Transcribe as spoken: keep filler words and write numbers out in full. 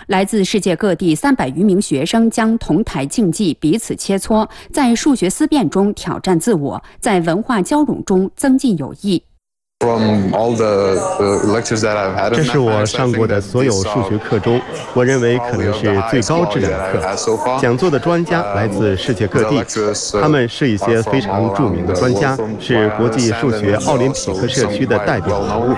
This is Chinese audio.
来自世界各地三百余名学生将同台竞技，彼此切磋，在数学思辨中挑战自我，在文化交融中增进友谊。 这是我上过的所有数学课中，我认为可能是最高质量的课。讲座的专家来自世界各地，他们是一些非常著名的专家，是国际数学奥林匹克社区的代表人物。